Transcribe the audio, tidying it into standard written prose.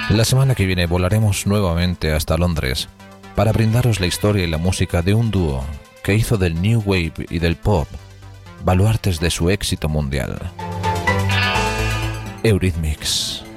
La semana que viene volaremos nuevamente hasta Londres para brindaros la historia y la música de un dúo que hizo del New Wave y del pop baluartes de su éxito mundial. Eurythmics.